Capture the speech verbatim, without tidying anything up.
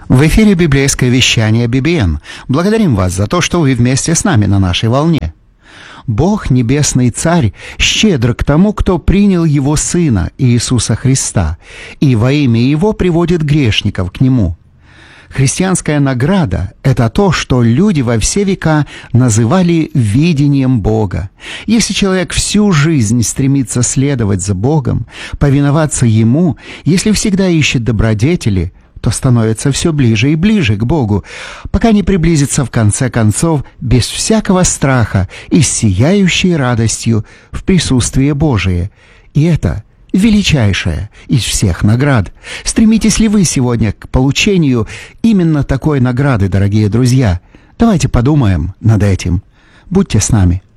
В эфире библейское вещание би би эм. Благодарим вас за то, что вы вместе с нами на нашей волне. Бог, Небесный Царь, щедр к тому, кто принял Его Сына, Иисуса Христа, и во имя Его приводит грешников к Нему. Христианская награда – это то, что люди во все века называли видением Бога. Если человек всю жизнь стремится следовать за Богом, повиноваться Ему, если всегда ищет добродетели, то становится все ближе и ближе к Богу, пока не приблизится в конце концов без всякого страха и с сияющей радостью в присутствие Божие. И это величайшая из всех наград. Стремитесь ли вы сегодня к получению именно такой награды, дорогие друзья? Давайте подумаем над этим. Будьте с нами.